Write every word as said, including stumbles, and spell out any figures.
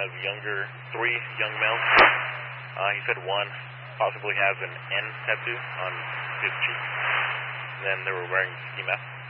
have younger, three young males. Uh, he said one possibly has an N tattoo on his cheek. Then they were wearing ski masks.